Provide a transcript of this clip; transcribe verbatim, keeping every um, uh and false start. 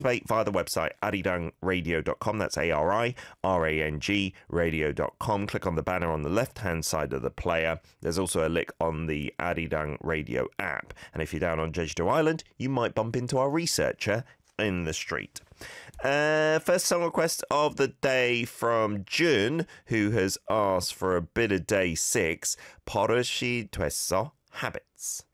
participate via the website arirang radio dot com. That's A R I R A N G radio dot com. Click on the banner on the left-hand side of the player. There's also a link on the Arirang Radio app. And if you're down on Jeju-do Island, you might bump into our researcher in the street. Uh, first song request of the day from Jun, who has asked for a bit of day six, 버릇이 됐어, Habits.